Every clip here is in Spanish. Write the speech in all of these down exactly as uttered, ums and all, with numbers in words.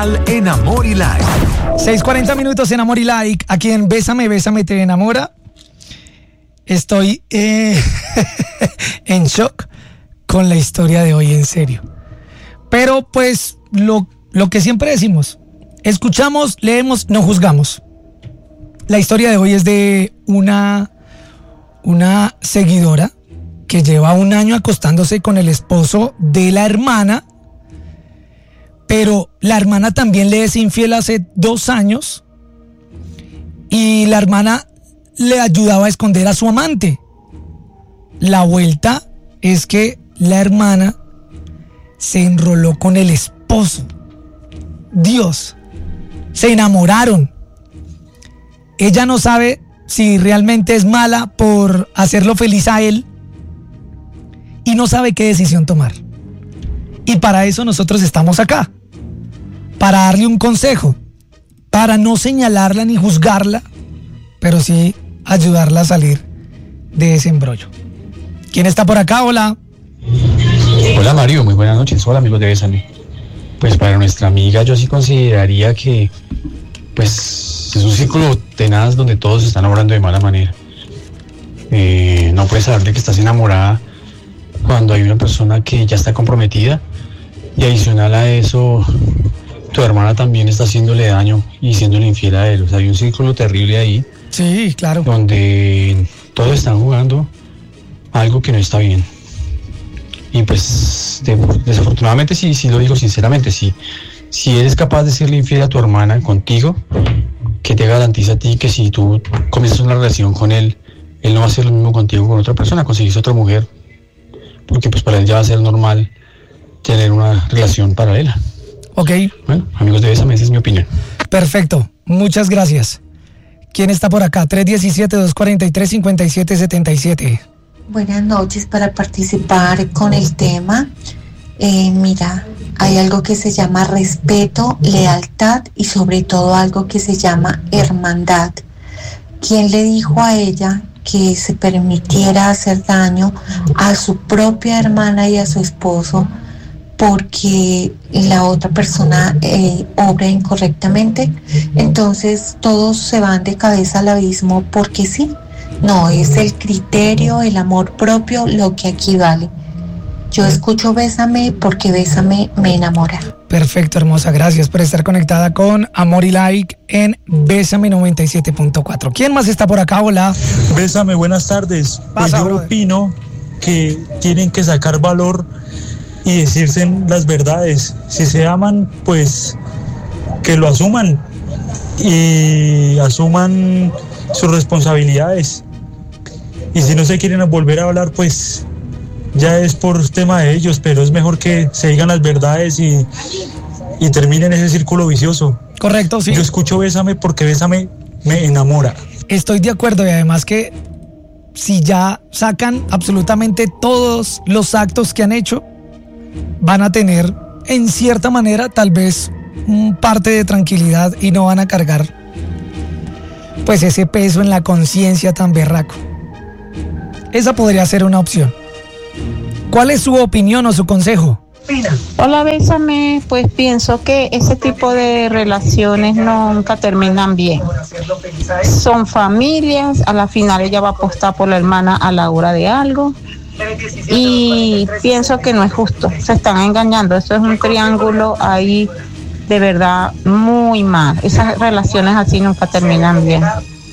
En Amor y Like. seis cuarenta minutos en Amor y Like. Aquí en Bésame, Bésame te enamora. Estoy eh, en shock con la historia de hoy, en serio. Pero pues lo, lo que siempre decimos, escuchamos, leemos, no juzgamos. La historia de hoy es de una, una seguidora que lleva un año acostándose con el esposo de la hermana, pero la hermana también le es infiel hace dos años y la hermana le ayudaba a esconder a su amante. La vuelta es que la hermana se enroló con el esposo. Dios, se enamoraron. Ella no sabe si realmente es mala por hacerlo feliz a él y no sabe qué decisión tomar. Y para eso nosotros estamos acá, para darle un consejo, para no señalarla ni juzgarla, pero sí ayudarla a salir de ese embrollo. ¿Quién está por acá? Hola. Hola Mario, muy buenas noches. Hola amigos de Bésame. Pues para nuestra amiga yo sí consideraría que pues es un círculo tenaz donde todos se están enamorando de mala manera. Eh, no puedes saber de que estás enamorada cuando hay una persona que ya está comprometida y adicional a eso tu hermana también está haciéndole daño y siéndole infiel a él. O sea, hay un círculo terrible ahí. Sí, claro. Donde todos están jugando algo que no está bien. Y pues de, desafortunadamente sí, sí lo digo sinceramente, sí. Si eres capaz de serle infiel a tu hermana contigo, que te garantiza a ti que si tú comienzas una relación con él, él no va a hacer lo mismo contigo con otra persona, conseguirse otra mujer, porque pues para él ya va a ser normal tener una relación paralela. Ok. Bueno, amigos de Bésame, esa es mi opinión. Perfecto, muchas gracias. ¿Quién está por acá? tres uno siete, dos cuatro tres, cinco siete siete siete. Buenas noches, para participar con el tema. Eh, mira, hay algo que se llama respeto, lealtad y sobre todo algo que se llama hermandad. ¿Quién le dijo a ella que se permitiera hacer daño a su propia hermana y a su esposo porque la otra persona eh, obra incorrectamente? Entonces todos se van de cabeza al abismo porque sí. No, es el criterio, el amor propio lo que aquí vale. Yo escucho Bésame porque Bésame me enamora. Perfecto, hermosa. Gracias por estar conectada con Amor y Like en Bésame noventa y siete punto cuatro. ¿Quién más está por acá? Hola. Bésame, buenas tardes. Pues Pasa, yo brother. opino que tienen que sacar valor y decirse las verdades. Si se aman, pues que lo asuman y asuman sus responsabilidades. Y si no se quieren volver a hablar, pues ya es por tema de ellos, pero es mejor que se digan las verdades y, y terminen ese círculo vicioso. Correcto, sí. Yo escucho Bésame porque Bésame me enamora. Estoy de acuerdo, y además que si ya sacan absolutamente todos los actos que han hecho, van a tener en cierta manera tal vez un parte de tranquilidad y no van a cargar pues ese peso en la conciencia tan berraco. Esa podría ser una opción. ¿Cuál es su opinión o su consejo? Hola, Bésame. Pues pienso que ese tipo de relaciones nunca terminan bien. Son familias, a la final ella va a apostar por la hermana a la hora de algo. Y pienso que no es justo, se están engañando. Eso es un triángulo ahí de verdad muy mal. Esas relaciones así nunca terminan bien.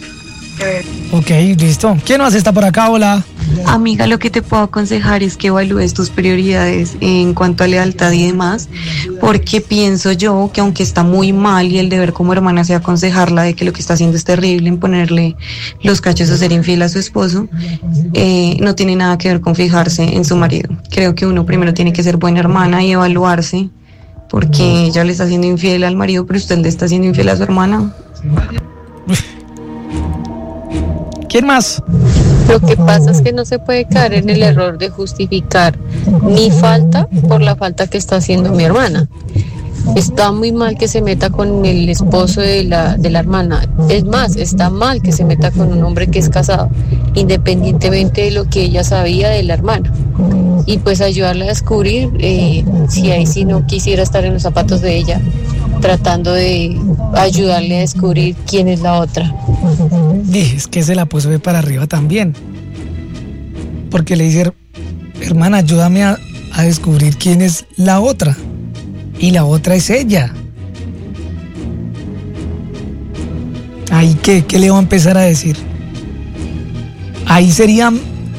Ok, listo. ¿Quién más está por acá? Hola. Amiga, lo que te puedo aconsejar es que evalúes tus prioridades en cuanto a lealtad y demás, porque pienso yo que aunque está muy mal y el deber como hermana sea aconsejarla de que lo que está haciendo es terrible en ponerle los cachos a ser infiel a su esposo, eh, no tiene nada que ver con fijarse en su marido. Creo que uno primero tiene que ser buena hermana y evaluarse, porque ella le está haciendo infiel al marido, pero usted le está haciendo infiel a su hermana. ¿Quién más? Lo que pasa es que no se puede caer en el error de justificar mi falta por la falta que está haciendo mi hermana. Está muy mal que se meta con el esposo de la, de la hermana. Es más, está mal que se meta con un hombre que es casado, independientemente de lo que ella sabía de la hermana. Y pues ayudarla a descubrir eh, si ahí sí no quisiera estar en los zapatos de ella, tratando de ayudarle a descubrir quién es la otra. Dije, es que se la puso de para arriba también. Porque le dice, hermana, ayúdame a, a descubrir quién es la otra. Y la otra es ella. Ahí, ¿qué, qué le va a empezar a decir? Ahí sería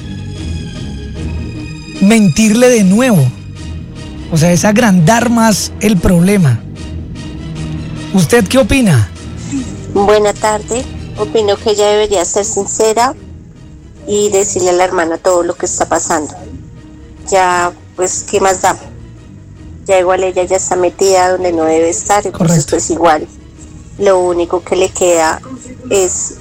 mentirle de nuevo. O sea, es agrandar más el problema. ¿Usted qué opina? Buena tarde. Opino que ella debería ser sincera y decirle a la hermana todo lo que está pasando. Ya, pues, ¿qué más da? Ya igual ella ya está metida donde no debe estar, entonces pues igual. Lo único que le queda es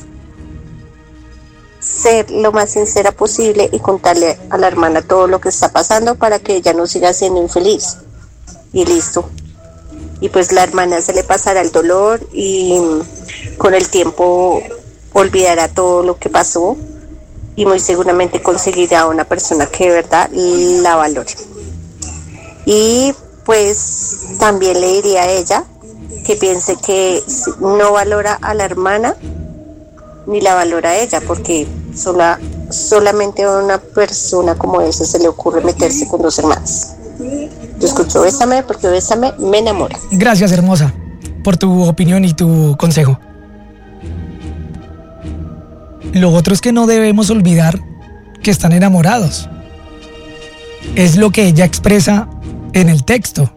ser lo más sincera posible y contarle a la hermana todo lo que está pasando para que ella no siga siendo infeliz. Y listo. Y pues la hermana se le pasará el dolor y con el tiempo olvidará todo lo que pasó y muy seguramente conseguirá una persona que de verdad la valore. Y pues también le diría a ella que piense que no valora a la hermana ni la valora a ella, porque sola, solamente a una persona como esa se le ocurre meterse con dos hermanas. Yo escucho Bésame porque Bésame me enamora. Gracias, hermosa, por tu opinión y tu consejo. Lo otro es que no debemos olvidar que están enamorados. Es lo que ella expresa en el texto.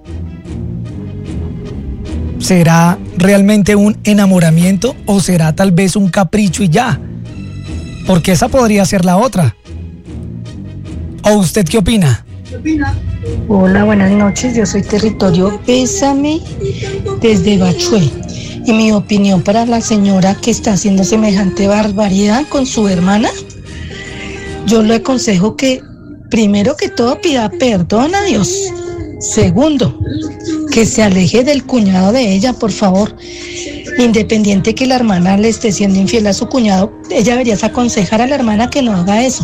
¿Será realmente un enamoramiento o será tal vez un capricho y ya? Porque esa podría ser la otra. ¿O usted qué opina? ¿Qué opina? Hola, buenas noches. Yo soy Territorio Bésame desde Bachué. Y mi opinión para la señora que está haciendo semejante barbaridad con su hermana, yo le aconsejo que primero que todo pida perdón a Dios. Segundo, que se aleje del cuñado de ella, por favor. Independiente que la hermana le esté siendo infiel a su cuñado, ella debería aconsejar a la hermana que no haga eso.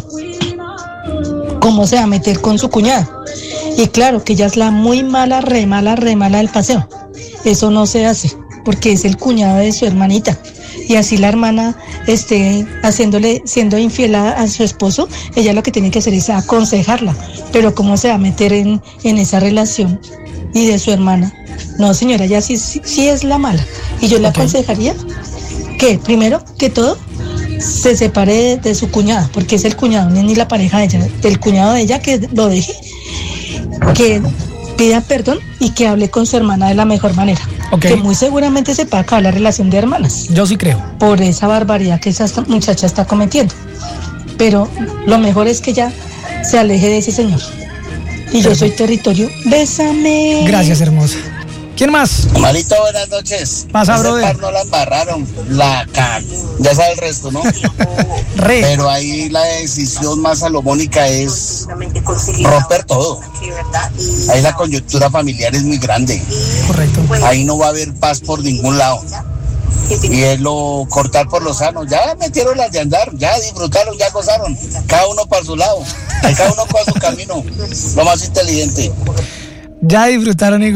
¿Cómo se va a meter con su cuñado? Y claro, que ella es la muy mala, re mala, re mala del paseo. Eso no se hace, porque es el cuñado de su hermanita. Y así la hermana esté haciéndole, siendo infiel a, a su esposo, ella lo que tiene que hacer es aconsejarla. Pero ¿cómo se va a meter en, en esa relación? Y de su hermana. No, señora, ella sí, sí, sí es la mala. Y yo le okay. aconsejaría que, primero que todo, se separe de, de su cuñada, porque es el cuñado, ni la pareja de ella, del cuñado de ella, que lo deje, que pida perdón y que hable con su hermana de la mejor manera. Okay. Que muy seguramente se va a acabar la relación de hermanas. Yo sí creo. Por esa barbaridad que esa muchacha está cometiendo. Pero lo mejor es que ya se aleje de ese señor. Y yo soy Territorio Bésame. Gracias, hermosa. ¿Quién más? Marito, buenas noches. Pasa, Ese brother. par no la embarraron, la can. Ya sabe el resto, ¿no? Re. Pero ahí la decisión más salomónica es romper todo. Ahí la coyuntura familiar es muy grande. Correcto. Ahí no va a haber paz por ningún lado. Y es lo cortar por lo sano. Ya metieron las de andar, ya disfrutaron, ya gozaron. Cada uno para su lado, cada uno para su camino. Lo más inteligente. Ya disfrutaron y